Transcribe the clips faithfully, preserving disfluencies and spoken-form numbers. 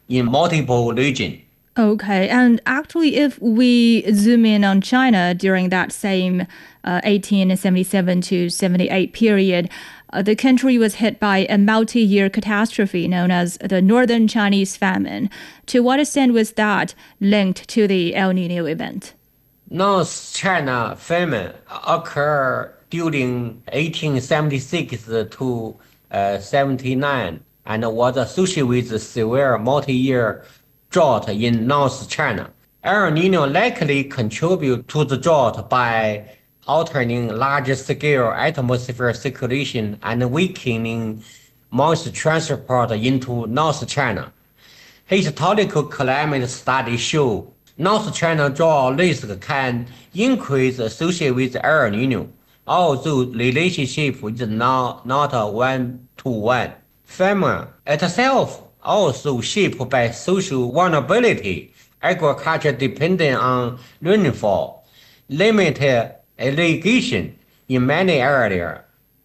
in multiple regions. Okay, and actually, if we zoom in on China during that same uh, eighteen seventy-seven to seventy-eight period, uh, the country was hit by a multi year catastrophe known as the Northern Chinese Famine. To what extent was that linked to the El Nino event? North China famine occurred during eighteen seventy-six to uh, seventy-nine and was associated with a severe multi-year drought in North China. El Nino likely contributed to the drought by altering large-scale atmospheric circulation and weakening moisture transport into North China. Historical climate studies show North China drought risk can increase associated with El Nino, although the relationship is not, not a one-to-one. Famine itself also shaped by social vulnerability, agriculture dependent on rainfall, limited irrigation in many areas,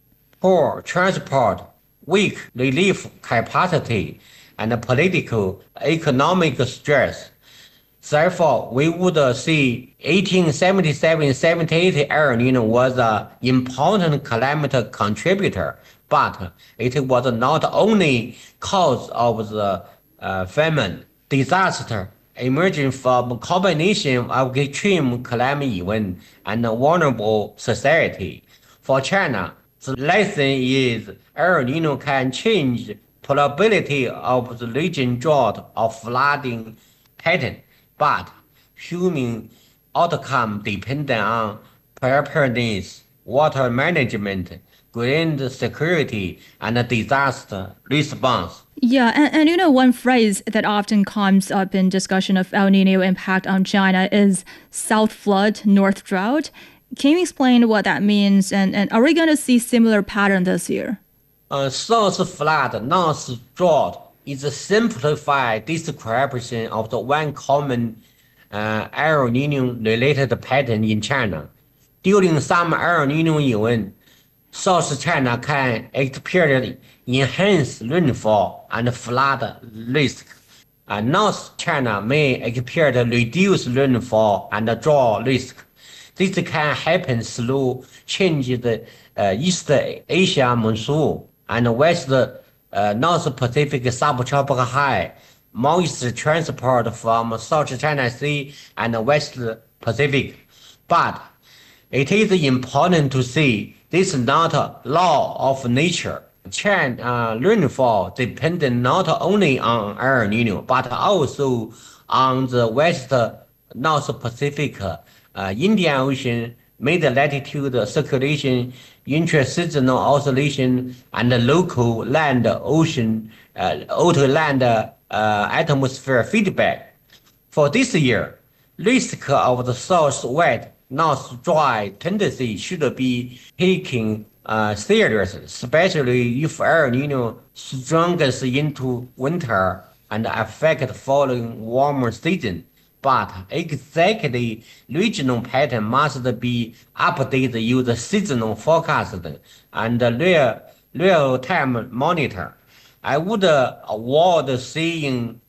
poor transport, weak relief capacity, and political economic stress. Therefore, we would see eighteen seventy-seven seventy-eight El Nino was an important climate contributor, but it was not only cause of the uh, famine. Disaster emerging from combination of extreme climate event and vulnerable society. For China, the lesson is El Nino can change probability of the region drought or flooding pattern, but human outcome depend on preparedness, water management, grain security, and disaster response. Yeah, and, and you know, one phrase that often comes up in discussion of El Nino impact on China is South flood, North drought. Can you explain what that means? And, and are we going to see similar pattern this year? Uh, South flood, North drought is a simplified description of the one common uh, El Nino related pattern in China. During some El Nino event, South China can experience enhanced rainfall and flood risk. Uh, North China may experience reduced rainfall and drought risk. This can happen through changes uh, East Asia monsoon and West uh, North Pacific subtropical high moisture transport from South China Sea and West Pacific. But it is important to see this is not a law of nature. China uh, rainfall depends not only on El Nino but also on the West North Pacific, uh, Indian Ocean, mid-latitude circulation, intra-seasonal oscillation, and local land-ocean, uh, outer-land uh, atmosphere feedback. For this year, risk of the southwest north dry tendency should be taken uh, seriously, especially if El Nino strengthens into winter and affect following warmer season. But exactly regional pattern must be updated using seasonal forecast and real real-time monitor. I would uh, avoid seeing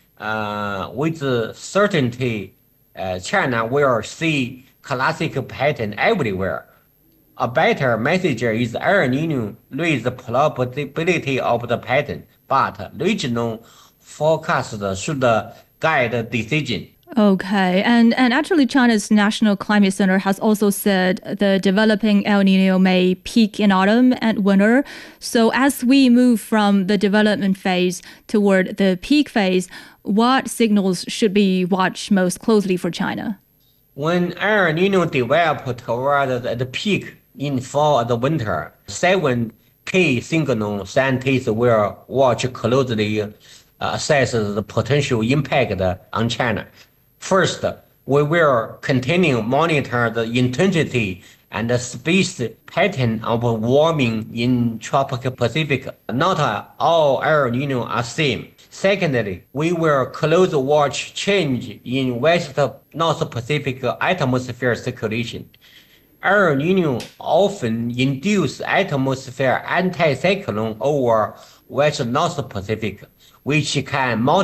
uh, with certainty uh, China will see classic pattern everywhere. A better message is El Nino raise the probability of the pattern, but regional forecast should guide decision. Okay, and and actually, China's National Climate Center has also said the developing El Nino may peak in autumn and winter. So as we move from the development phase toward the peak phase, what signals should be watched most closely for China? When El Nino developed toward the, the peak in fall and winter, seven key signals scientists will watch closely, uh, assess the potential impact on China. First, we will continue monitor the intensity and the space pattern of warming in tropical Pacific. Not all El Nino are same. Secondly, we will close watch change in West North Pacific atmosphere circulation. El Nino often induce atmosphere anticyclone over West North Pacific, which can